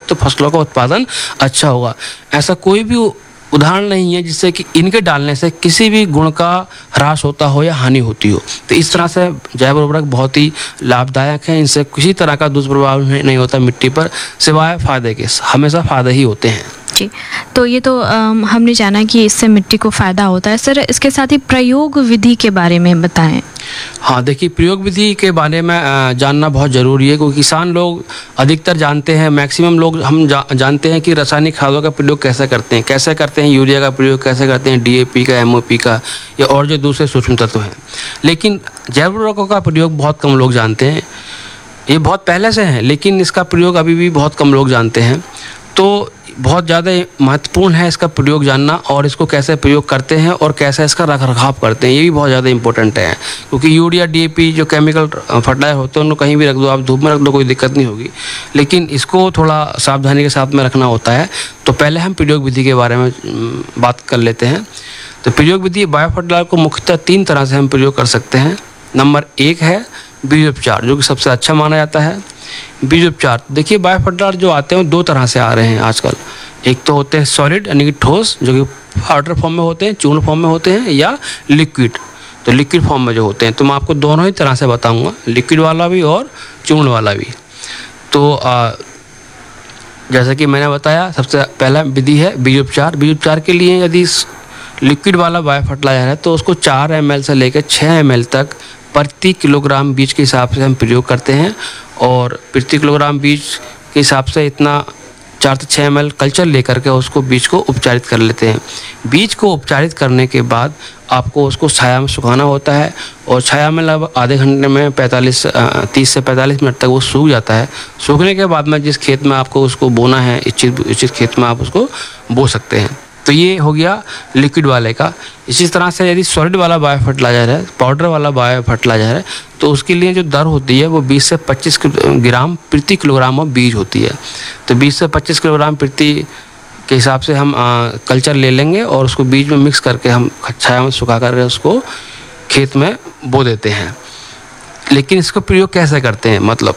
तो फसलों का उत्पादन अच्छा होगा। ऐसा कोई भी उदाहरण नहीं है जिससे कि इनके डालने से किसी भी गुण का ह्रास होता हो या हानि होती हो। तो इस तरह से जैव उर्वरक बहुत ही लाभदायक है, इनसे किसी तरह का दुष्प्रभाव नहीं होता मिट्टी पर, सिवाय फायदे के। हमेशा फायदे ही होते हैं। जी, तो ये तो हमने जाना कि इससे मिट्टी को फ़ायदा होता है। सर, इसके साथ ही प्रयोग विधि के बारे में बताएं। हाँ, देखिए, प्रयोग विधि के बारे में जानना बहुत ज़रूरी है, क्योंकि किसान लोग अधिकतर जानते हैं, मैक्सिमम लोग हम जानते हैं कि रासायनिक खादों का प्रयोग कैसे करते हैं, यूरिया का प्रयोग कैसे करते हैं, DAP का, MOP का, या और जो दूसरे सूक्ष्म तत्व हैं। लेकिन जैव उर्वरकों का प्रयोग बहुत कम लोग जानते हैं। ये बहुत पहले से है, लेकिन इसका प्रयोग अभी भी बहुत कम लोग जानते हैं। तो बहुत ज़्यादा महत्वपूर्ण है इसका प्रयोग जानना, और इसको कैसे प्रयोग करते हैं और कैसे इसका रखरखाव करते हैं, ये भी बहुत ज़्यादा इंपॉर्टेंट है। क्योंकि यूरिया, DAP जो केमिकल फर्टिलाइजर होते हैं उनको कहीं भी रख दो, आप धूप में रख दो, कोई दिक्कत नहीं होगी, लेकिन इसको थोड़ा सावधानी के साथ में रखना होता है। तो पहले हम प्रयोग विधि के बारे में बात कर लेते हैं। तो प्रयोग विधि बायो फर्टिलाइजर को मुख्यतः 3 तरह से हम प्रयोग कर सकते हैं। नंबर 1 है बीजोपचार, जो कि सबसे अच्छा माना जाता है। बीजोपचार, देखिए, बायो फर्टिलाइजर जो आते हैं वो 2 तरह से आ रहे हैं आजकल। एक तो होते हैं सॉलिड यानी कि ठोस, जो कि पाउडर फॉर्म में होते हैं, चूर्ण फॉर्म में होते हैं, या लिक्विड। तो लिक्विड फॉर्म में जो होते हैं, तो मैं आपको दोनों ही तरह से बताऊंगा, लिक्विड वाला भी और चूर्ण वाला भी। तो जैसा कि मैंने बताया, सबसे पहला विधि है बीजोपचार। बीजोपचार के लिए यदि लिक्विड वाला बायो फर्टिलाइजर है तो उसको 4 ml से लेकर 6 ml तक प्रति किलोग्राम बीज के हिसाब से हम प्रयोग करते हैं। और प्रति किलोग्राम बीज के हिसाब से इतना 4 से 6 ml कल्चर लेकर के उसको बीज को उपचारित कर लेते हैं। बीज को उपचारित करने के बाद आपको उसको छाया में सुखाना होता है, और छाया में लगभग आधे घंटे में 30 से 45 मिनट तक वो सूख जाता है। सूखने के बाद में जिस खेत में आपको उसको बोना है, इच्छित खेत में आप उसको बो सकते हैं। तो ये हो गया लिक्विड वाले का। इसी तरह से यदि सॉलिड वाला बायो फर्टिलाइजर है, पाउडर वाला बायो फर्टिलाइजर है, तो उसके लिए जो दर होती है वो 20 से 25 ग्राम प्रति किलोग्राम ऑफ बीज होती है। तो 20 से 25 किलोग्राम प्रति के हिसाब से हम कल्चर ले लेंगे, और उसको बीज में मिक्स करके हम छाया में सुखा कर उसको खेत में बो देते हैं। लेकिन इसको प्रयोग कैसे करते हैं, मतलब,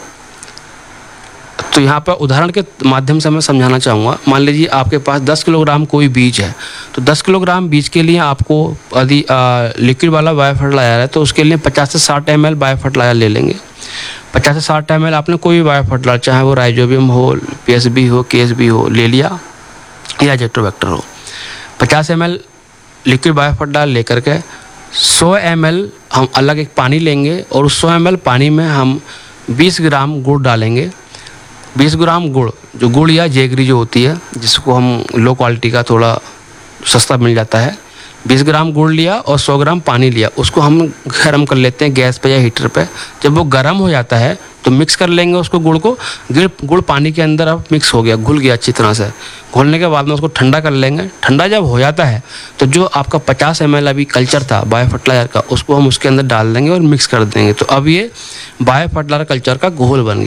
तो यहाँ पर उदाहरण के माध्यम से मैं समझाना चाहूँगा। मान लीजिए आपके पास 10 किलोग्राम कोई बीज है, तो 10 किलोग्राम बीज के लिए आपको यदि लिक्विड वाला बायो फर्टिलाइजर है तो उसके लिए 50 से 60 ml बायो फर्टिलाइजर ले लेंगे। 50 से 60 ml आपने कोई भी बायो फर्टिलाइजर, चाहे वो राइजोबियम हो, PSB हो, KSB हो, ले लिया, या जेट्रोबैक्टर हो। 50 ml लिक्विड बायो फर्टिलाइजर लेकर के 100 ml हम अलग एक पानी लेंगे, और उस 100 ml पानी में हम 20 ग्राम गुड़ डालेंगे। 20 ग्राम गुड़, जो गुड़ या जेगरी जो होती है, जिसको हम लो क्वालिटी का थोड़ा सस्ता मिल जाता है, 20 ग्राम गुड़ लिया और 100 ग्राम पानी लिया, उसको हम गर्म कर लेते हैं गैस पे या हीटर पे। जब वो गर्म हो जाता है तो मिक्स कर लेंगे उसको, गुड़ को। गुड़ पानी के अंदर अब मिक्स हो गया, घुल गया अच्छी तरह से। घोलने के बाद में उसको ठंडा कर लेंगे। ठंडा जब हो जाता है तो जो आपका 50 ml अभी कल्चर था बायो फर्टिलाइजर का, उसको हम उसके अंदर डाल देंगे और मिक्स कर देंगे। तो अब ये बायो फर्टिलाइजर कल्चर का घोल बन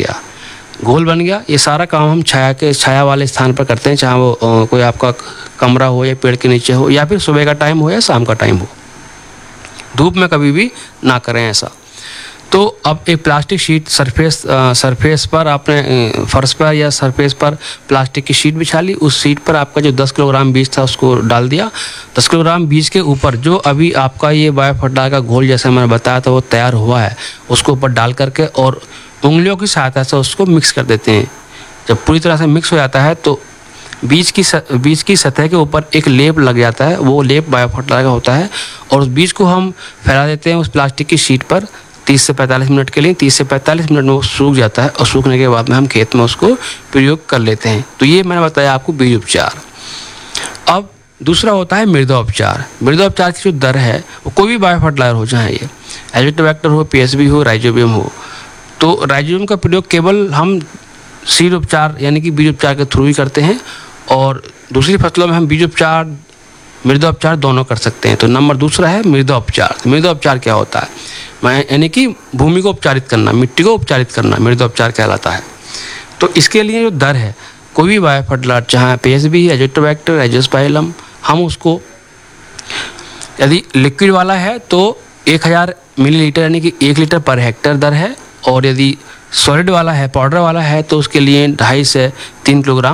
गया। ये सारा काम हम छाया वाले स्थान पर करते हैं, चाहे वो कोई आपका कमरा हो, या पेड़ के नीचे हो, या फिर सुबह का टाइम हो या शाम का टाइम हो। धूप में कभी भी ना करें ऐसा। तो अब एक प्लास्टिक शीट सरफेस पर आपने फर्श पर या सरफेस पर प्लास्टिक की शीट बिछा ली। उस शीट पर आपका जो 10 किलोग्राम बीज था उसको डाल दिया। 10 किलोग्राम बीज के ऊपर जो अभी आपका ये बायो फर्टिलाइजर का घोल जैसा मैंने बताया था वो तैयार हुआ है, उसको ऊपर डाल करके और उंगलियों की सहायता से उसको मिक्स कर देते हैं। जब पूरी तरह से मिक्स हो जाता है तो बीज की सतह के ऊपर एक लेप लग जाता है, वो लेप बायो फर्टिलाइजर होता है, और उस बीज को हम फैला देते हैं उस प्लास्टिक की शीट पर 30 से 45 मिनट के लिए। 30 से 45 मिनट में वो सूख जाता है, और सूखने के बाद में हम खेत में उसको प्रयोग कर लेते हैं। तो ये मैंने बताया आपको बीज उपचार। अब दूसरा होता है मृदा उपचार। मृदा उपचार की जो दर है वो कोई भी बायो फर्टिलाइजर हो, चाहे ये एजोटोबैक्टर हो, PSB हो, राइजोबियम हो। तो राइजोबियम का प्रयोग केवल हम सीड उपचार यानी कि बीज उपचार के थ्रू ही करते हैं, और दूसरी फसलों में हम बीज उपचार, मृदा उपचार दोनों कर सकते हैं। तो नंबर दूसरा है मृदा उपचार। मृदा उपचार क्या होता है? यानी कि भूमि को उपचारित करना, मिट्टी को उपचारित करना, मृदा उपचार कहलाता है। तो इसके लिए जो दर है, कोई भी बायो फर्टिलाइजर, चाहे PSB, एजोटोबैक्टर, एजोस्पाइलम, हम उसको यदि लिक्विड वाला है तो 1000 मिलीलीटर यानी कि 1 लीटर पर हेक्टेयर दर है, और यदि सॉलिड वाला है, पाउडर वाला है, तो उसके लिए 2.5 से 3 किलोग्राम